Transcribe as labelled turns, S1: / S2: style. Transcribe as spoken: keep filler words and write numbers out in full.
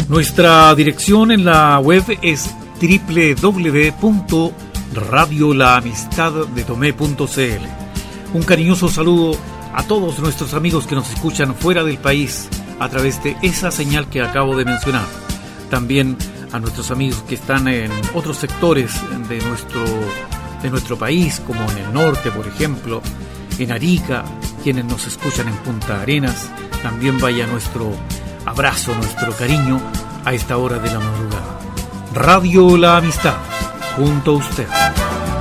S1: Nuestra dirección en la web es doble u doble u doble u punto radio la amistad de tomé punto c l. Un cariñoso saludo a todos nuestros amigos que nos escuchan fuera del país a través de esa señal que acabo de mencionar. También a nuestros amigos que están en otros sectores de nuestro, de nuestro país, como en el norte, por ejemplo, en Arica, quienes nos escuchan en Punta Arenas. También vaya nuestro abrazo, nuestro cariño a esta hora de la madrugada. Radio La Amistad, junto a usted.